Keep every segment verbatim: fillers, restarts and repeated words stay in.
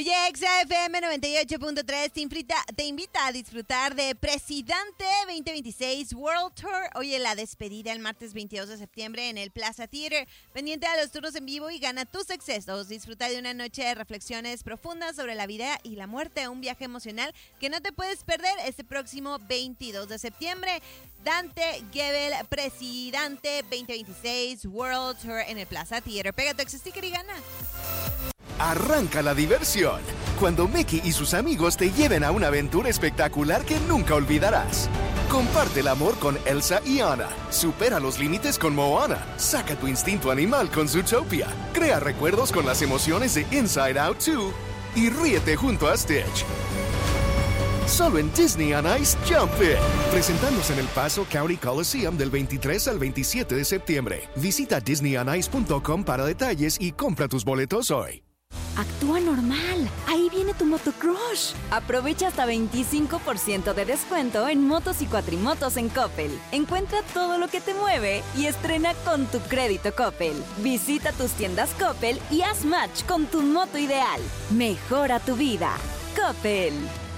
Oye, Exa F M noventa y ocho punto tres te invita, te invita a disfrutar de Presidente veinte veintiséis World Tour. Oye, la despedida el martes veintidós de septiembre en el Plaza Theater. Pendiente a los turnos en vivo y gana tus accesos. Disfruta de una noche de reflexiones profundas sobre la vida y la muerte. Un viaje emocional que no te puedes perder este próximo veintidós de septiembre. Dante Gebel, Presidente veinte veintiséis World Tour en el Plaza Theater. Pega tu ex-sticker y gana. Arranca la diversión cuando Mickey y sus amigos te lleven a una aventura espectacular que nunca olvidarás. Comparte el amor con Elsa y Anna. Supera los límites con Moana. Saca tu instinto animal con Zootopia. Crea recuerdos con las emociones de Inside Out dos y ríete junto a Stitch. Solo en Disney on Ice Jump It. Presentándose en el Paso County Coliseum del veintitrés al veintisiete de septiembre. Visita disney on ice punto com para detalles y compra tus boletos hoy. Actúa normal. Ahí viene tu motocrush. Aprovecha hasta veinticinco por ciento de descuento en motos y cuatrimotos en Coppel. Encuentra todo lo que te mueve y estrena con tu crédito Coppel. Visita tus tiendas Coppel y haz match con tu moto ideal. Mejora tu vida. Coppel.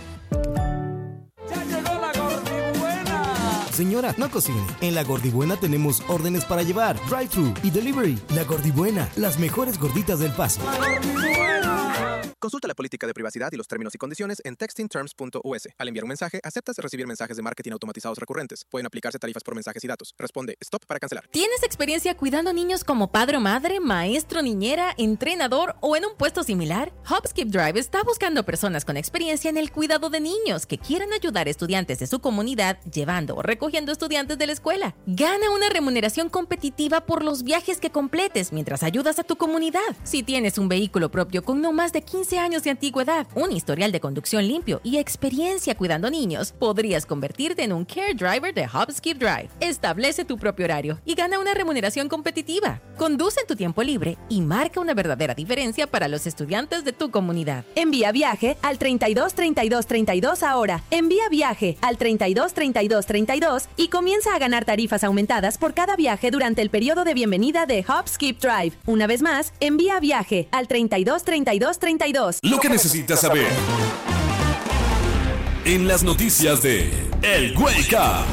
¡Ya llegó la Gordibuena! Señora, no cocine. En La Gordibuena tenemos órdenes para llevar, drive-thru y delivery. La Gordibuena, las mejores gorditas del Paso. ¡La Gordibuena! Consulta la política de privacidad y los términos y condiciones en texting terms punto u s. Al enviar un mensaje, aceptas recibir mensajes de marketing automatizados recurrentes. Pueden aplicarse tarifas por mensajes y datos. Responde stop para cancelar. ¿Tienes experiencia cuidando niños como padre o madre, maestro, niñera, entrenador o en un puesto similar? Hopskip Drive está buscando personas con experiencia en el cuidado de niños que quieran ayudar a estudiantes de su comunidad llevando o recogiendo estudiantes de la escuela. Gana una remuneración competitiva por los viajes que completes mientras ayudas a tu comunidad. Si tienes un vehículo propio con no más de quince años de antigüedad, un historial de conducción limpio y experiencia cuidando niños, podrías convertirte en un Care Driver de Hopskip Drive. Establece tu propio horario y gana una remuneración competitiva. Conduce en tu tiempo libre y marca una verdadera diferencia para los estudiantes de tu comunidad. Envía viaje al treinta y dos treinta y dos treinta y dos ahora. Envía viaje al treinta y dos treinta y dos treinta y dos y comienza a ganar tarifas aumentadas por cada viaje durante el periodo de bienvenida de Hopskip Drive. Una vez más, envía viaje al treinta y dos treinta y dos treinta y dos. Lo que necesitas saber en las noticias de El Wake Up.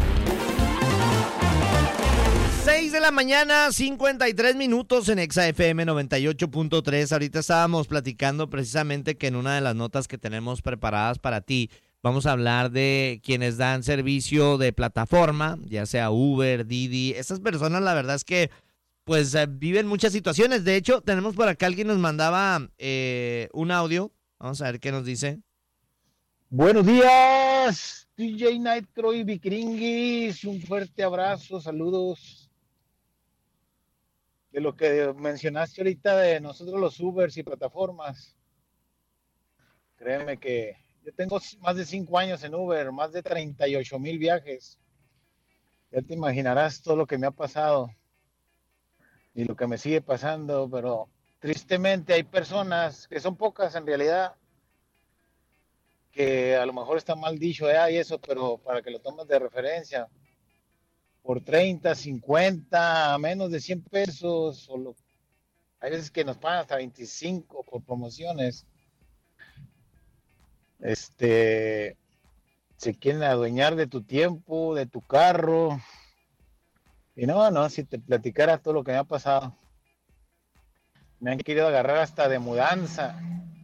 seis de la mañana, cincuenta y tres minutos en Exa F M noventa y ocho punto tres. Ahorita estábamos platicando precisamente que en una de las notas que tenemos preparadas para ti vamos a hablar de quienes dan servicio de plataforma, ya sea Uber, Didi. Estas personas la verdad es que pues eh, viven muchas situaciones. De hecho, tenemos por acá alguien nos mandaba eh, un audio. Vamos a ver qué nos dice. Buenos días, D J Nitro y Vikringis. Un fuerte abrazo, saludos. De lo que mencionaste ahorita de nosotros los Ubers y plataformas. Créeme que yo tengo más de cinco años en Uber, más de treinta y ocho mil viajes. Ya te imaginarás todo lo que me ha pasado. Y lo que me sigue pasando, pero tristemente hay personas, que son pocas en realidad, que a lo mejor está mal dicho eh, y eso, pero para que lo tomes de referencia, por treinta, cincuenta, menos de cien pesos, o lo, hay veces que nos pagan hasta veinticinco por promociones, este, se quieren adueñar de tu tiempo, de tu carro. Y no, no, si te platicara todo lo que me ha pasado. Me han querido agarrar hasta de mudanza.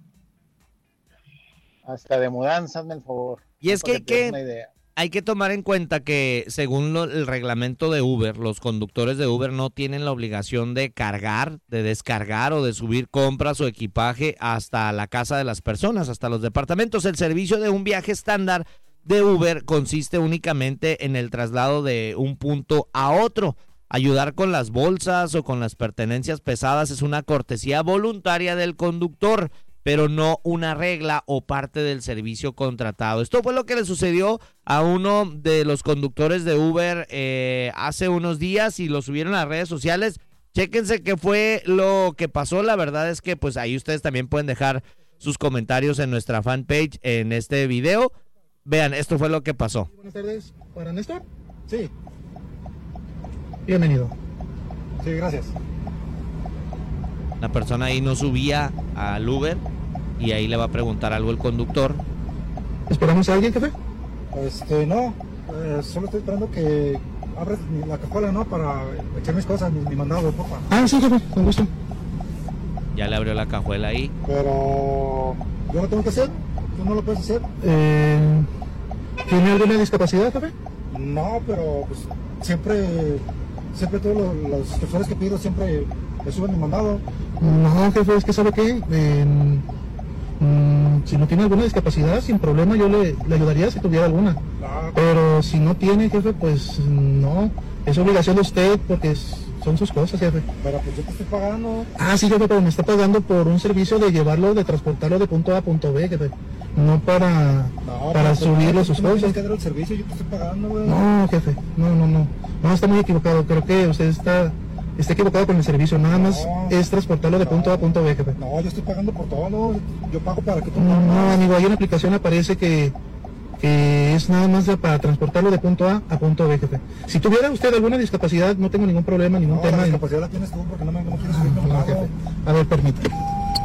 Hasta de mudanza, hazme el favor. Y es que hay que, hay que tomar en cuenta que según lo, el reglamento de Uber, los conductores de Uber no tienen la obligación de cargar, de descargar o de subir compras o equipaje hasta la casa de las personas, hasta los departamentos. El servicio de un viaje estándar de Uber consiste únicamente en el traslado de un punto a otro. Ayudar con las bolsas o con las pertenencias pesadas es una cortesía voluntaria del conductor, pero no una regla o parte del servicio contratado. Esto fue lo que le sucedió a uno de los conductores de Uber eh, hace unos días y lo subieron a las redes sociales. Chéquense qué fue lo que pasó. La verdad es que pues ahí ustedes también pueden dejar sus comentarios en nuestra fanpage en este video. Vean, esto fue lo que pasó. Buenas tardes, ¿para Néstor? Sí. Bienvenido. Sí, gracias. La persona ahí no subía al Uber y ahí le va a preguntar algo el conductor. ¿Esperamos a alguien, jefe? Este, no, eh, solo estoy esperando que abras mi- la cajuela, ¿no? Para echar mis cosas, mi, mi mandado, papá. Ah, sí, jefe, con gusto. Ya le abrió la cajuela ahí. Pero yo lo tengo que hacer, tú no lo puedes hacer. Eh, ¿Tiene alguna discapacidad, jefe? No, pero pues siempre, siempre todos los, los choferes que pido siempre le suben mi mandado. No, jefe, es que ¿sabe qué? Eh, mm, si no tiene alguna discapacidad, sin problema yo le, le ayudaría si tuviera alguna. Pero si no tiene, jefe, pues no. Es obligación de usted porque es- son sus cosas, jefe. Pero pues yo te estoy pagando. Ah, sí, jefe, pero me está pagando por un servicio de llevarlo, de transportarlo de punto A a punto B, jefe. No para, para subirlo a sus cosas. Tienes que dar el servicio, yo te estoy pagando, güey. No, jefe, no, no, no. No, está muy equivocado. Creo que usted está, está equivocado con el servicio. Nada más es transportarlo de punto A a punto B, jefe. No, yo estoy pagando por todo. Yo pago para que tú... No, no, amigo, ahí en la aplicación aparece que... que es nada más de- para transportarlo de punto A a punto B, jefe. Si tuviera usted alguna discapacidad, no tengo ningún problema, ningún tema. La discapacidad la tienes tú porque no me no quieres subirme un jefe. A ver, permítame.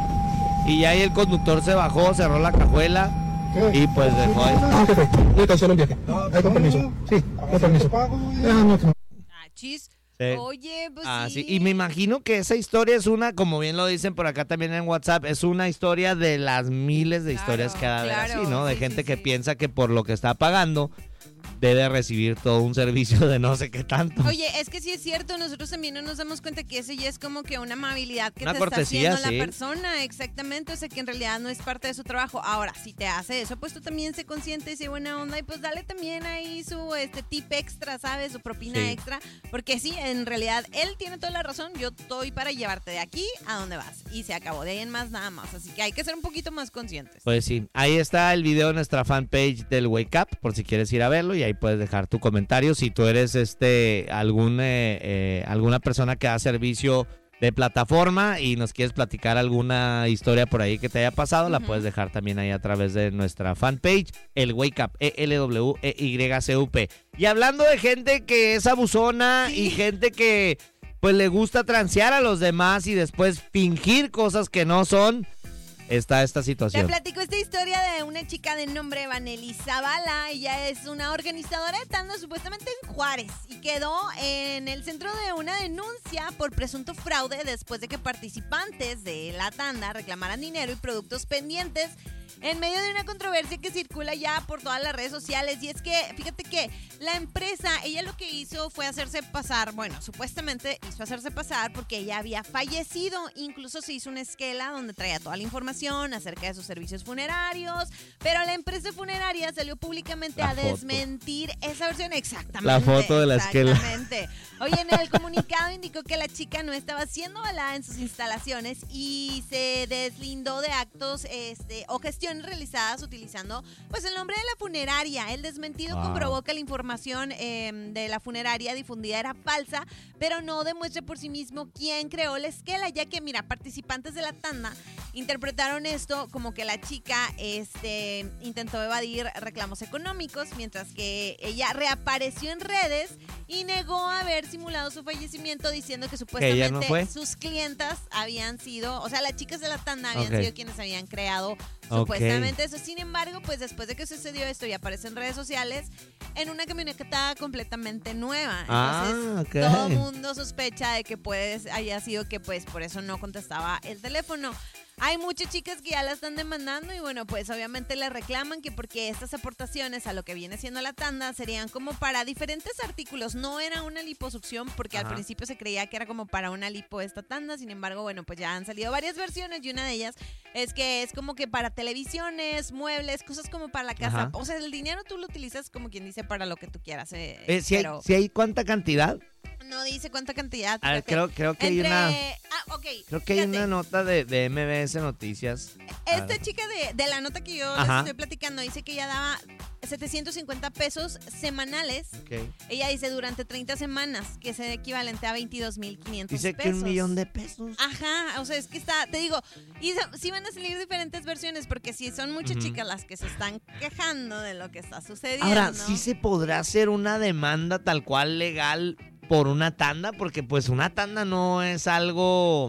Y ya ahí el conductor se bajó, cerró la cajuela y pues dejó ahí. No, jefe, yo cancelo el viaje. Ahí con permiso. Sí, con permiso. Ah, no, no. Ah, chis. Sí. Oye, pues Ah, sí. sí. Y me imagino que esa historia es una, como bien lo dicen por acá también en WhatsApp, es una historia de las miles de historias que ha de haber claro, así, ¿no? De sí, gente sí, que sí. piensa que por lo que está pagando debe recibir todo un servicio de no sé qué tanto. Oye, es que sí es cierto, nosotros también no nos damos cuenta que eso ya es como que una amabilidad que Una te cortesía, está haciendo sí. la persona, exactamente, o sea que en realidad no es parte de su trabajo. Ahora, si te hace eso, pues tú también sé consciente y sé buena onda y pues dale también ahí su este tip extra, ¿sabes? Su propina Sí. extra, porque sí, en realidad él tiene toda la razón, yo estoy para llevarte de aquí a donde vas y se acabó, de ahí en más nada más, así que hay que ser un poquito más conscientes. Pues sí, ahí está el video en nuestra fanpage del Wake Up, por si quieres ir a verlo, y ahí puedes dejar tu comentario. Si tú eres este algún eh, eh, alguna persona que da servicio de plataforma y nos quieres platicar alguna historia por ahí que te haya pasado, la Ujú. puedes dejar también ahí a través de nuestra fanpage, el Wake Up, E L W E Y C U P. Y hablando de gente que es abusona Sí. y gente que pues le gusta transear a los demás y después fingir cosas que no son, está esta Te situación. platico esta historia de una chica de nombre Vanely Zavala. Ella es una organizadora de tanda supuestamente en Juárez y quedó en el centro de una denuncia por presunto fraude después de que participantes de la tanda reclamaran dinero y productos pendientes en medio de una controversia que circula ya por todas las redes sociales. Y es que, fíjate que la empresa, ella lo que hizo fue hacerse pasar, bueno, supuestamente hizo hacerse pasar porque ella había fallecido. Incluso se hizo una esquela donde traía toda la información acerca de sus servicios funerarios, pero la empresa funeraria salió públicamente La a foto. desmentir esa versión. Exactamente. La foto de la esquela. Exactamente. Oye, en el comunicado indicó que la chica no estaba siendo avalada en sus instalaciones y se deslindó de actos este, o gestiones realizadas utilizando pues el nombre de la funeraria. El desmentido Wow. comprobó que la información eh, de la funeraria difundida era falsa, pero no demuestra por sí mismo quién creó la esquela, ya que, mira, participantes de la tanda interpretaron esto como que la chica este, intentó evadir reclamos económicos, mientras que ella reapareció en redes y negó haber simulado su fallecimiento, diciendo que ella no supuestamente fue. sus clientas habían sido, o sea, las chicas de la tanda habían Ok. sido quienes habían creado Ok. supuestamente eso. Sin embargo, pues después de que sucedió esto y aparece en redes sociales, en una camioneta completamente nueva. Ah, Entonces, ok. todo el mundo sospecha de que pues haya sido que pues por eso no contestaba el teléfono. Hay muchas chicas que ya la están demandando y bueno, pues obviamente le reclaman que porque estas aportaciones a lo que viene siendo la tanda serían como para diferentes artículos, no era una liposucción porque Ajá. al principio se creía que era como para una lipo esta tanda. Sin embargo, bueno, pues ya han salido varias versiones y una de ellas es que es como que para televisiones, muebles, cosas como para la casa. Ajá. O sea, el dinero tú lo utilizas como quien dice para lo que tú quieras. Eh, Eh, si, hay, pero si hay cuánta cantidad. no dice cuánta cantidad. A ver, fíjate. creo, creo que hay Entre- una, Ah, ok. creo que hay fíjate. una nota de, de M B S Noticias. A Esta ver. chica de, de la nota que yo les Ajá. estoy platicando dice que ella daba setecientos cincuenta pesos semanales. Ok. Ella dice durante treinta semanas, que es el equivalente a veintidós mil quinientos Dice pesos. que un millón de pesos. Ajá, o sea, es que está, te digo, y so- sí van a salir diferentes versiones, porque sí son muchas Ujú. chicas las que se están quejando de lo que está sucediendo. Ahora, ¿sí se podrá hacer una demanda tal cual legal por una tanda? Porque pues una tanda no es algo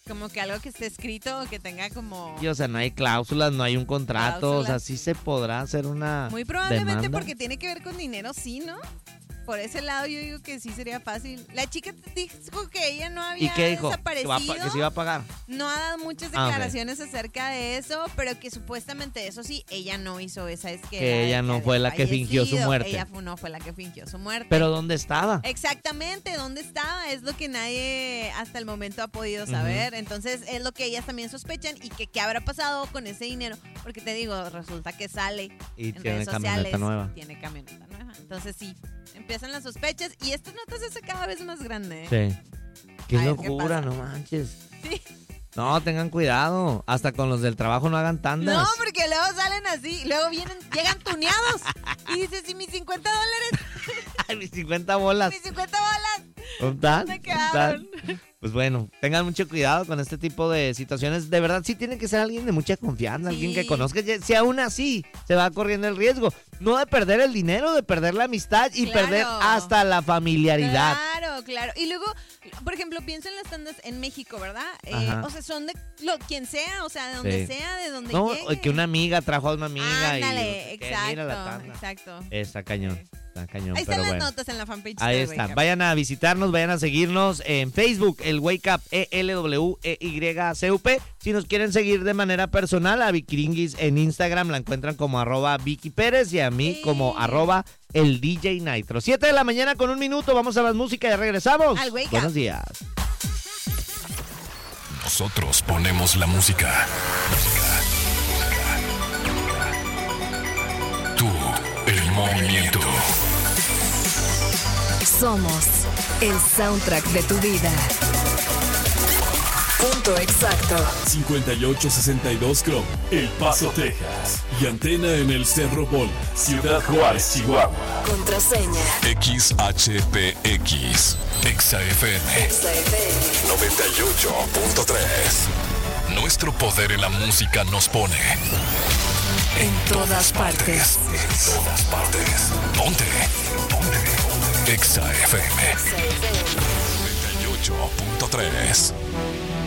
Como que algo que esté escrito o que tenga como... Y, o sea, no hay cláusulas, no hay un contrato, Cláusulas. o sea, sí se podrá hacer una Muy probablemente demanda. porque tiene que ver con dinero, sí, ¿no? Por ese lado yo digo que sí sería fácil. La chica dijo que ella no había ¿Y qué dijo? ¿Que, desaparecido. va a pa- que se iba a pagar? No ha dado muchas Ah, ok. declaraciones acerca de eso, pero que supuestamente eso sí, ella no hizo esa es que, Que ella no fue la que fingió su fallecido. muerte. Ella fu- no fue la que fingió su muerte. ¿Pero dónde estaba? Exactamente, ¿dónde estaba? Es lo que nadie hasta el momento ha podido saber. Ujú. Entonces es lo que ellas también sospechan y que qué habrá pasado con ese dinero. Porque te digo, resulta que sale Y en tiene redes camioneta sociales. nueva. Tiene camioneta nueva. Entonces sí, empiezan las sospechas y esta nota se hace cada vez más grande. ¿eh? Sí. Qué A ver qué locura, pasa. no manches. Sí. No, tengan cuidado. Hasta con los del trabajo no hagan tandas. No, porque luego salen así, luego vienen, llegan tuneados y dices, ¿y mis cincuenta dólares? Ay, mis cincuenta bolas. ¿Mis cincuenta bolas? ¿Dónde están? ¿Dónde ¿Dónde quedaron? están? Pues bueno, tengan mucho cuidado con este tipo de situaciones. De verdad, sí tiene que ser alguien de mucha confianza, Sí. alguien que conozca. Si aún así se va corriendo el riesgo, no de perder el dinero, de perder la amistad y Claro. perder hasta la familiaridad. Claro, claro. Y luego, por ejemplo, pienso en las tandas en México, ¿verdad? Eh, Ajá. o sea, son de lo, quien sea, o sea, de donde Sí. sea, de donde No, llegue. que una amiga trajo a una amiga Ándale, y que mira la exacto, tanda. exacto. Está cañón, está cañón. Ahí están pero las bueno. notas en la fanpage Ahí de está. Wake Up. Vayan a visitarnos, vayan a seguirnos en Facebook, el Wake Up, E L W E Y C U P. Si nos quieren seguir de manera personal, a Vikiringis en Instagram la encuentran como arroba Vicky Pérez y a mí Sí. como arroba el D J Nitro. Siete de la mañana con un minuto, vamos a la música y regresamos. Al Wake Up. Buenos días. Nosotros ponemos la música. Tú, el movimiento. Somos el soundtrack de tu vida. Punto exacto. cincuenta y ocho sesenta y dos Chrome, El Paso, Texas. Y antena en el Cerro Bol, Ciudad Juárez, Chihuahua. Contraseña. X H P X, Exa F M Exa F M. noventa y ocho punto tres. Nuestro poder en la música nos pone En todas partes. En todas partes. Ponte. Ponte. Exa F M noventa y ocho punto tres.